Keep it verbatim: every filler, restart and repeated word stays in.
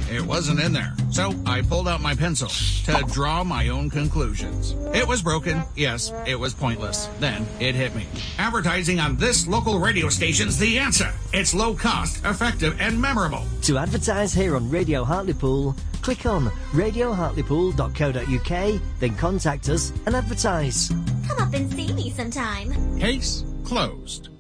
It wasn't in there. So I pulled out my pencil to draw my own conclusions. It was broken. Yes, it was pointless. Then it hit me. Advertising on this local radio station's the answer. It's low cost, effective, and memorable. To advertise here on Radio Hartlepool, click on radio hartlepool dot co dot uk, then contact us and advertise. Come up and see me sometime. Case closed.